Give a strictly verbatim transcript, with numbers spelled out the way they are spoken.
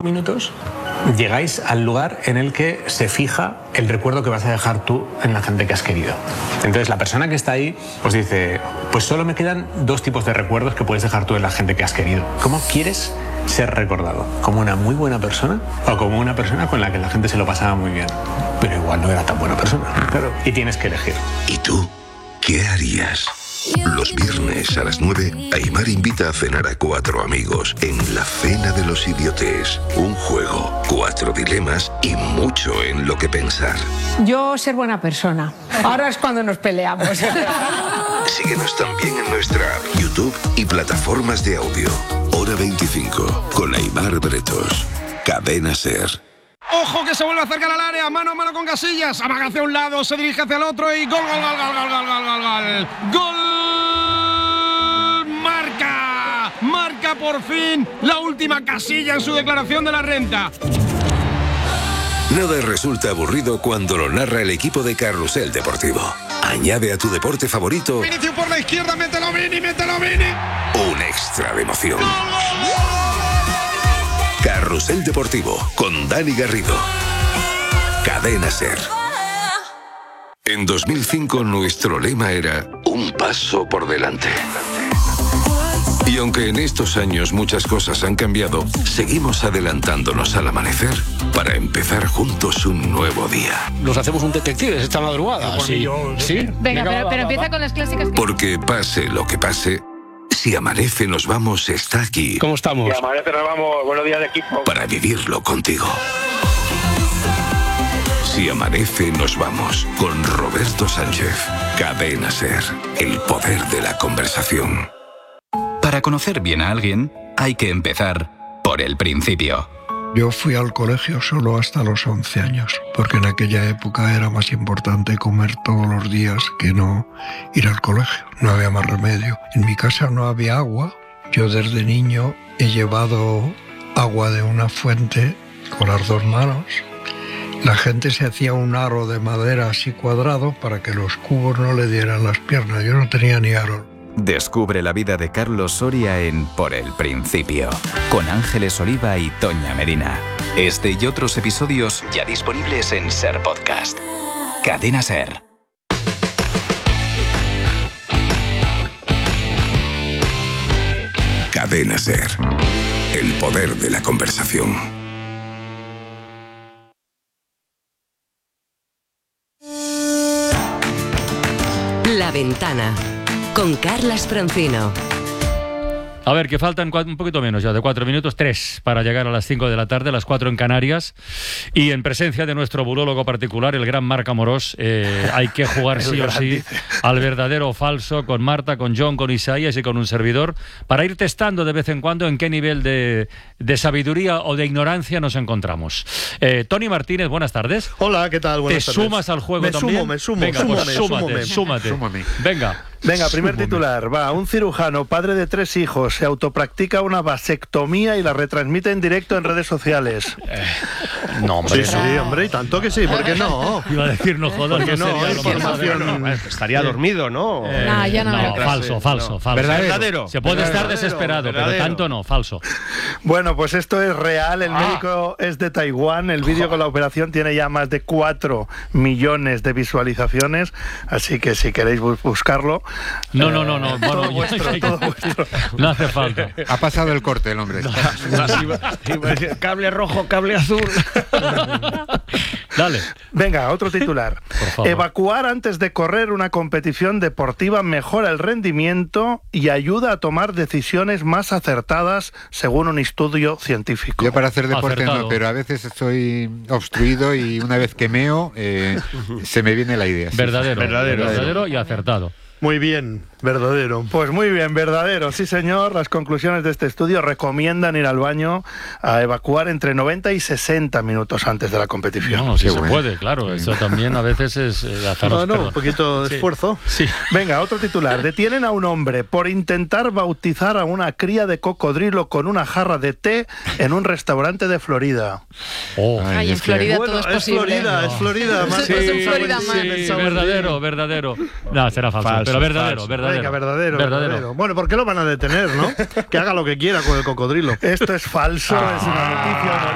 minutos llegáis al lugar en el que se fija el recuerdo que vas a dejar tú en la gente que has querido. Entonces la persona que está ahí os dice, pues solo me quedan dos tipos de recuerdos que puedes dejar tú en la gente que has querido. ¿Cómo quieres ser recordado? ¿Como una muy buena persona o como una persona con la que la gente se lo pasaba muy bien? Pero igual no era tan buena persona, claro. Y tienes que elegir. ¿Y tú qué harías? Los viernes a las nueve, Aimar invita a cenar a cuatro amigos en la Cena de los Idiotes. Un juego, cuatro dilemas y mucho en lo que pensar. Yo ser buena persona. Ahora es cuando nos peleamos. Síguenos también en nuestra app, YouTube y plataformas de audio. Hora veinticinco, con Aimar Bretos. Cadena SER. Ojo que se vuelve a acercar al área, mano a mano con Casillas, amaga hacia un lado, se dirige hacia el otro y gol, gol, gol, gol, gol, gol, gol, gol, gol, gol, marca, marca por fin la última Casilla en su declaración de la renta. Nada resulta aburrido cuando lo narra el equipo de Carrusel Deportivo. Añade a tu deporte favorito Vinicius por la izquierda, mételo Vini, mételo Vini. un extra de emoción. Carrusel Deportivo con Dani Garrido. Cadena SER. En dos mil cinco nuestro lema era un paso por delante. Y aunque en estos años muchas cosas han cambiado, seguimos adelantándonos al amanecer para empezar juntos un nuevo día. Nos hacemos un detective esta madrugada. Sí. ¿Sí? Venga, Venga, pero, va, pero va, empieza va. con las clásicas. Que... Porque pase lo que pase, Si Amanece Nos Vamos está aquí. ¿Cómo estamos? Si Amanece Nos Vamos, buenos días de equipo. Para vivirlo contigo. Si Amanece Nos Vamos, con Roberto Sánchez. Cadena SER, el poder de la conversación. Para conocer bien a alguien, hay que empezar por el principio. Yo fui al colegio solo hasta los once años, porque en aquella época era más importante comer todos los días que no ir al colegio. No había más remedio. En mi casa no había agua. Yo desde niño he llevado agua de una fuente con las dos manos. La gente se hacía un aro de madera así cuadrado para que los cubos no le dieran las piernas. Yo no tenía ni aro. Descubre la vida de Carlos Soria en Por el Principio, con Ángeles Oliva y Toña Medina. Este y otros episodios ya disponibles en SER Podcast. Cadena SER. Cadena SER, el poder de la conversación. La Ventana, con Carlas Francino. A ver, que faltan cuatro, un poquito menos ya, de cuatro minutos, tres, para llegar a las cinco de la tarde, a las cuatro en Canarias. Y en presencia de nuestro burólogo particular, el gran Marc Amorós, eh, hay que jugar sí o sí al verdadero o falso con Marta, con John, con Isaías y con un servidor, para ir testando de vez en cuando en qué nivel de, de sabiduría o de ignorancia nos encontramos. Eh, Tony Martínez, buenas tardes. Hola, ¿qué tal? Buenas ¿Te tardes. sumas al juego me también? Sumo, me sumo, Venga, súmame, pues súmate, súmame. súmate. Súmame. Venga. Venga, primer Súmame. titular. Va, un cirujano, padre de tres hijos, se autopractica una vasectomía y la retransmite en directo en redes sociales. Eh, no, hombre. Sí, sí, hombre, y tanto que sí, ¿por qué no? Iba a decir, no jodas, ¿Por qué no no? sería lo más Información... moderno. Estaría dormido, ¿no? Eh, No, ya no me no, lo creo. falso, falso, No. falso. Verdadero. Se puede Verdadero, estar desesperado, verdadero. pero tanto no, falso. Bueno, pues esto es real, el Ah. médico es de Taiwán, el vídeo con la operación tiene ya más de cuatro millones de visualizaciones, así que si queréis bu- buscarlo... No, no, no, no. Bueno, todo vuestro, todo vuestro. No hace falta. Ha pasado el corte el hombre. Cable rojo, cable azul. Dale. Venga, otro titular. Por favor. Evacuar antes de correr una competición deportiva mejora el rendimiento y ayuda a tomar decisiones más acertadas, según un estudio científico. Yo para hacer deporte Acertado. no, pero a veces estoy obstruido y una vez que meo, eh, se me viene la idea. Sí, Verdadero, sí. verdadero, verdadero y acertado. Muy bien, verdadero. Pues muy bien, verdadero, sí señor. Las conclusiones de este estudio recomiendan ir al baño a evacuar entre noventa y sesenta minutos antes de la competición. No, sí Qué se bueno. puede, claro. Eso también a veces es eh, hacernos No, no, perdón. un poquito de Sí. esfuerzo. Sí. Venga, otro titular. Detienen a un hombre por intentar bautizar a una cría de cocodrilo con una jarra de té en un restaurante de Florida. Oh. Ay, Ay, en es que- Florida Bueno, todo es es posible. Florida, es Florida. Sí, más- sí, es en Florida sí, más. Sí, pensaba en verdadero, ti. verdadero. No, será falso, Falso, pero verdadero, falso. verdadero. Venga, verdadero, verdadero. verdadero. Bueno, ¿por qué lo van a detener, no? Que haga lo que quiera con el cocodrilo. Esto es falso, es una noticia